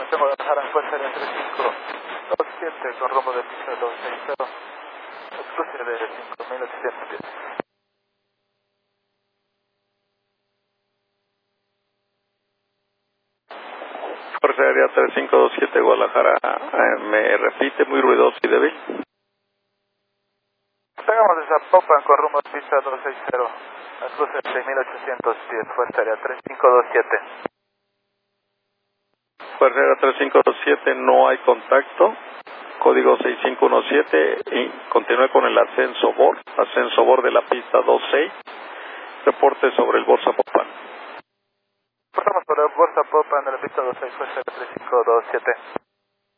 Tengo Guadalajara, Fuerza Aérea 3527 con rumbo de pista 260, cruce de 5800 pies. Fuerza Aérea 3527 Guadalajara, me repite, muy ruidoso y débil. Tengamos de Zapopan con rumbo de pista 260, cruce de 6800 pies, Fuerza Aérea 3527. Fuerza Aérea 3527, no hay contacto. Código 6517 y continúe con el ascenso BOR de la pista 26. Reporte sobre el BOR Zapopan. Pasamos por el Zapopan de la pista 26, Fuerza Aérea 3527.